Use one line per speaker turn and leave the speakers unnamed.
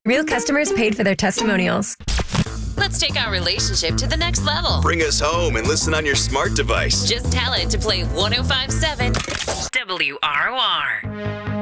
Real customers paid for their testimonials.
Let's take our relationship to the next level.
Bring us home and listen on your smart device.
Just tell it to play 105.7 WROR.